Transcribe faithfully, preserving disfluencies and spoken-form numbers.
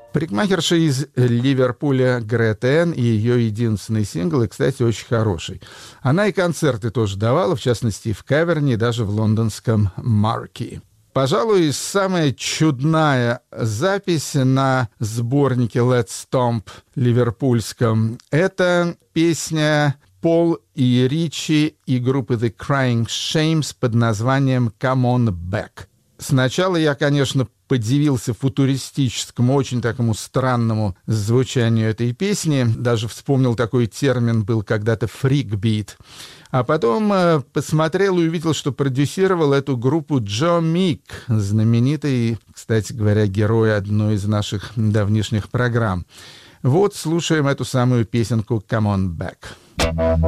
Парикмахерша из Ливерпуля Грета Энн и ее единственный сингл, и, кстати, очень хороший. Она и концерты тоже давала, в частности, в Каверне и даже в лондонском Марки. Пожалуй, самая чудная запись на сборнике Let's Stomp ливерпульском — это песня Пол и Ричи и группы The Crying Shames под названием «Come on Back». Сначала я, конечно, подивился футуристическому, очень такому странному звучанию этой песни. Даже вспомнил, такой термин был когда-то «фрикбит». А потом э, посмотрел и увидел, что продюсировал эту группу Джо Мик, знаменитый, кстати говоря, герой одной из наших давнишних программ. Вот слушаем эту самую песенку «Come on Back».